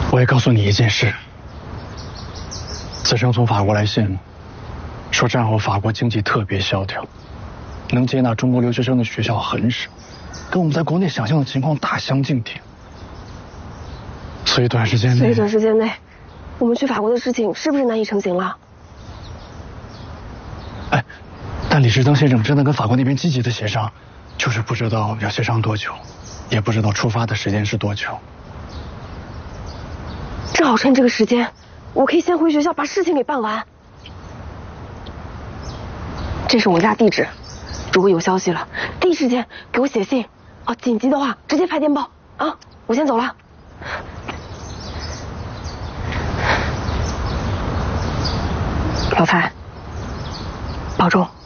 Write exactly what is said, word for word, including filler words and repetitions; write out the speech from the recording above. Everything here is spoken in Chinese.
我也告诉你一件事，子生从法国来信，说战后法国经济特别萧条，能接纳中国留学生的学校很少，跟我们在国内想象的情况大相径庭。所以短时间内， 所以短时间内，我们去法国的事情是不是难以成行了？ 哎，但李时登先生真的跟法国那边积极的协商，就是不知道要协商多久，也不知道出发的时间是多久。 正好趁这个时间，我可以先回学校把事情给办完。这是我家地址，如果有消息了，第一时间给我写信。哦，紧急的话直接发电报啊！我先走了。老蔡，保重。